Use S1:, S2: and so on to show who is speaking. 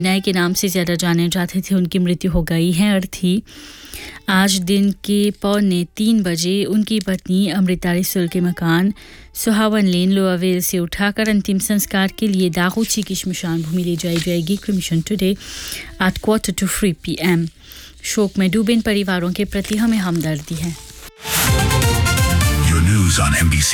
S1: न्याय के नाम से ज़्यादा जाने जाते थे, उनकी मृत्यु हो गई है। अर्थी आज दिन के 2:45 बजे उनकी पत्नी अमृता रिसुल के मकान सुहावन लेन लोअरविल से उठाकर अंतिम संस्कार के लिए दागोची की श्मशान भूमि ले जाई जाएगी। Cremation today at 2:45 PM। शोक में डूबे इन परिवारों के प्रति हमें हमदर्दी है।
S2: Your news on NBC